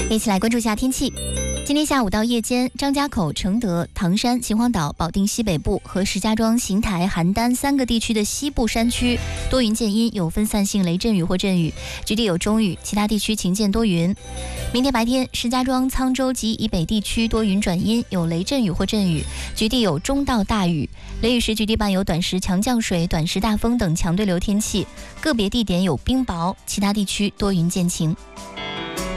一起来关注一下天气。今天下午到夜间，张家口、承德、唐山、秦皇岛、保定西北部和石家庄、邢台、邯郸3个地区的西部山区多云见阴，有分散性雷阵雨或阵雨，局地有中雨，其他地区晴间多云。明天白天，石家庄、沧州及以北地区多云转阴，有雷阵雨或阵雨，局地有中到大雨。雷雨时局地伴有短时强降水、短时大风等强对流天气，个别地点有冰雹，其他地区多云见晴。